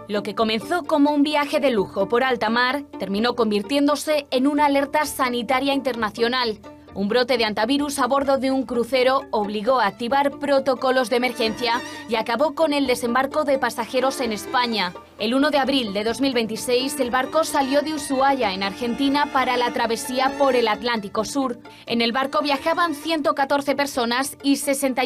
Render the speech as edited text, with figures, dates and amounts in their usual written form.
Lo que comenzó como un viaje de lujo por alta mar terminó convirtiéndose en una alerta sanitaria internacional. Un brote de hantavirus a bordo de un crucero obligó a activar protocolos de emergencia y acabó con el desembarco de pasajeros en España. El 1 de abril de 2026, el barco salió de Ushuaia, en Argentina, para la travesía por el Atlántico Sur. En el barco viajaban 114 personas y 61